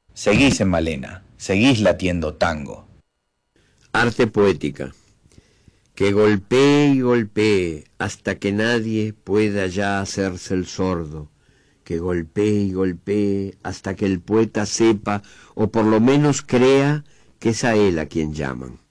Seguís en Malena, seguís latiendo tango. Arte poética. Que golpee y golpee hasta que nadie pueda ya hacerse el sordo. Que golpee y golpee hasta que el poeta sepa, o por lo menos crea, que es a él a quien llaman.